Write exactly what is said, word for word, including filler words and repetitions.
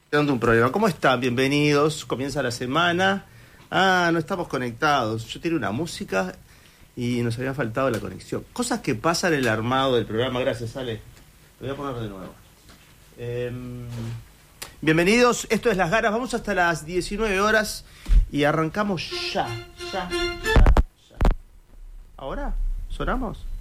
Dando un problema. ¿Cómo están? Bienvenidos. Comienza la semana. Ah, no estamos conectados. Yo tiré una música y nos había faltado la conexión. Cosas que pasan en el armado del programa. Gracias, Ale. Lo voy a poner de nuevo. Eh, bienvenidos. Esto es Las Ganas. Vamos hasta las diecinueve horas y arrancamos ya. Ya, ya, ya. ¿Ahora? ¿Sonamos?